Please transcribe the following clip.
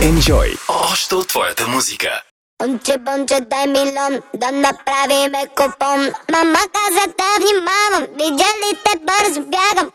Enjoy още от твоята музика. Бонче, дай милион, да направиме купон. Мама каза да внимавам, видя ли те бързо бягам.